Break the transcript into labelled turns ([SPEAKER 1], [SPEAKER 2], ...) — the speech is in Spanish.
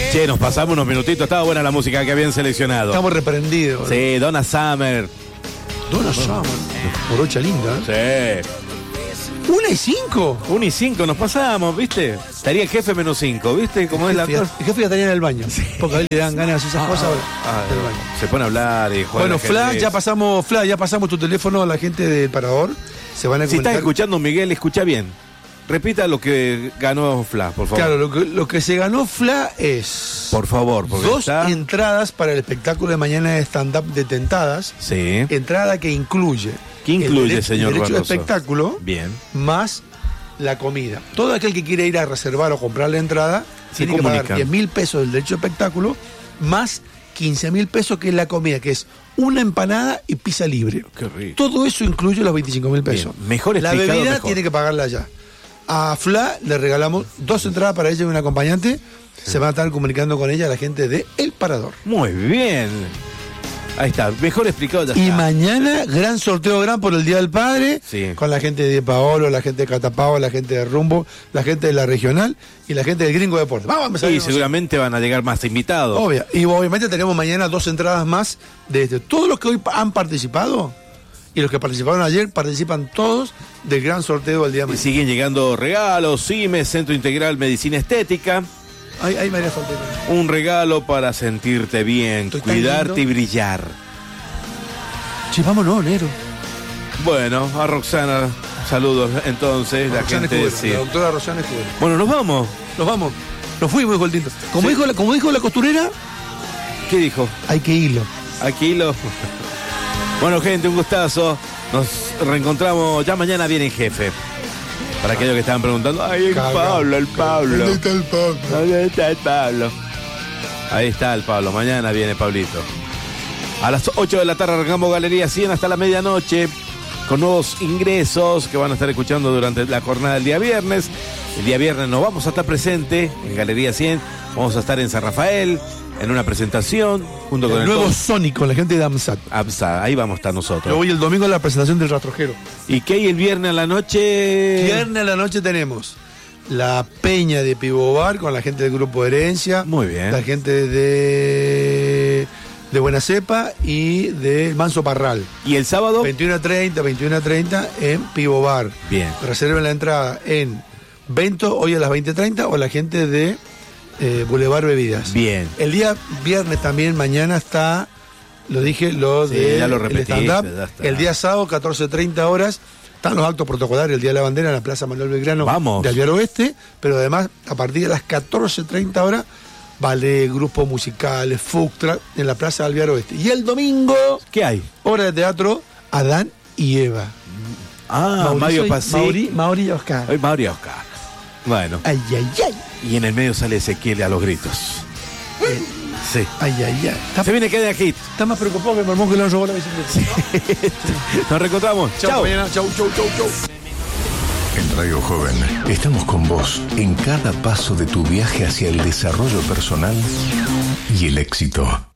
[SPEAKER 1] Che, nos pasamos unos minutitos. Estaba buena la música que habían seleccionado.
[SPEAKER 2] Estamos reprendidos.
[SPEAKER 1] Sí, Donna Summer.
[SPEAKER 2] Donna Summer. Morocha linda.
[SPEAKER 1] Sí.
[SPEAKER 2] 1:05.
[SPEAKER 1] 1:05 nos pasamos, ¿viste? Estaría el jefe menos 5, ¿viste? Cómo es la cosa.
[SPEAKER 2] El jefe ya estaría en el baño. Sí. Porque a él le dan ganas de hacer esas cosas ahora. Del baño.
[SPEAKER 1] Se pone a hablar y juega.
[SPEAKER 2] Bueno, Fla, ya pasamos tu teléfono a la gente del Parador. Se van a comunicar.
[SPEAKER 1] Si estás escuchando, Miguel, escucha bien. Repita lo que ganó Fla, por favor.
[SPEAKER 2] Claro, lo que se ganó Fla es...
[SPEAKER 1] Por favor, porque
[SPEAKER 2] 2 entradas para el espectáculo de mañana de stand-up de Tentadas.
[SPEAKER 1] Sí.
[SPEAKER 2] Entrada que incluye...
[SPEAKER 1] ¿Qué incluye, señor
[SPEAKER 2] el derecho de
[SPEAKER 1] Barroso?
[SPEAKER 2] espectáculo.
[SPEAKER 1] Bien.
[SPEAKER 2] Más la comida. Todo aquel que quiere ir a reservar o comprar la entrada tiene que pagar 10.000 pesos del derecho de espectáculo más 15.000 pesos que es la comida, que es una empanada y pizza libre.
[SPEAKER 1] Qué rico.
[SPEAKER 2] Todo eso incluye los 25.000 pesos.
[SPEAKER 1] Bien. Mejor explicado,
[SPEAKER 2] la bebida
[SPEAKER 1] mejor.
[SPEAKER 2] tiene que pagarla ya. A Fla le regalamos 2 entradas para ella y un acompañante. Sí. Se van a estar comunicando con ella la gente de El Parador.
[SPEAKER 1] Muy bien. Ahí está, mejor explicado ya
[SPEAKER 2] y
[SPEAKER 1] está.
[SPEAKER 2] Mañana, gran sorteo por el Día del Padre,
[SPEAKER 1] sí.
[SPEAKER 2] Con la gente de Paolo, la gente de Catapao, la gente de Rumbo, la gente de la Regional y la gente del Gringo Deportes. Vamos a empezar.
[SPEAKER 1] Y seguramente van a llegar más invitados.
[SPEAKER 2] Obvio. Y obviamente tenemos mañana 2 entradas más de todos los que hoy han participado. Y los que participaron ayer participan todos del gran sorteo del día de mañana.
[SPEAKER 1] Y siguen llegando regalos, CIME, Centro Integral Medicina Estética.
[SPEAKER 2] Ahí María Soltero.
[SPEAKER 1] Un regalo para sentirte bien, cuidarte y brillar.
[SPEAKER 2] Sí, vámonos, Nero.
[SPEAKER 1] Bueno, a Roxana, saludos entonces, la gente. Sí.
[SPEAKER 2] La doctora Roxana Escudero.
[SPEAKER 1] Bueno, nos vamos.
[SPEAKER 2] Nos fuimos, dijo el Tinto. Como dijo la costurera.
[SPEAKER 1] ¿Qué dijo?
[SPEAKER 2] Hay que irlo.
[SPEAKER 1] Aquí lo. Bueno, gente, un gustazo. Nos reencontramos. Ya mañana viene el jefe. Para aquellos que estaban preguntando, ¡ay, el Pablo! ¿Dónde está el Pablo? ¿Dónde está el Pablo? Ahí está el Pablo. Mañana viene Pablito. A las 8 de la tarde arrancamos Galería 100 hasta la medianoche. Con nuevos ingresos que van a estar escuchando durante la jornada del día viernes. El día viernes nos vamos a estar presente en Galería 100. Vamos a estar en San Rafael. En una presentación junto con el
[SPEAKER 2] nuevo Sónico, la gente de AMSAT.
[SPEAKER 1] Ahí vamos a estar nosotros.
[SPEAKER 2] Yo voy el domingo a la presentación del Rastrojero.
[SPEAKER 1] ¿Y qué hay el viernes a la noche?
[SPEAKER 2] Viernes a la noche tenemos la peña de Pivobar con la gente del Grupo Herencia.
[SPEAKER 1] Muy bien.
[SPEAKER 2] La gente de Buena Cepa y de Manso Parral.
[SPEAKER 1] ¿Y el sábado?
[SPEAKER 2] 21:30 en Pivobar.
[SPEAKER 1] Bien.
[SPEAKER 2] Reserven la entrada en Bento hoy a las 20:30 o la gente de Boulevard Bebidas.
[SPEAKER 1] Bien.
[SPEAKER 2] El día viernes también, mañana está, lo dije,
[SPEAKER 1] ya lo repetiste,
[SPEAKER 2] el stand-up. El día sábado, 14:30 horas, están los actos protocolarios, el Día de la Bandera en la Plaza Manuel Belgrano de Alvear Oeste, pero además, a partir de las 14:30 horas, ballet, grupos musicales, food truck en la Plaza de Alvear Oeste. Y el domingo,
[SPEAKER 1] ¿qué hay?
[SPEAKER 2] Hora de teatro, Adán y Eva.
[SPEAKER 1] Mario Pasí.
[SPEAKER 2] Mauri y Oscar.
[SPEAKER 1] Hoy Mauri y Oscar. Bueno.
[SPEAKER 2] Ay.
[SPEAKER 1] Y en el medio sale Ezequiel a los gritos. Sí.
[SPEAKER 2] Ay.
[SPEAKER 1] Se viene Cadena Hit.
[SPEAKER 2] Está más preocupado que el mormón que le han robado la bicicleta.
[SPEAKER 1] Sí. Nos reencontramos.
[SPEAKER 2] Chau. Chau.
[SPEAKER 3] En Radio Joven estamos con vos en cada paso de tu viaje hacia el desarrollo personal y el éxito.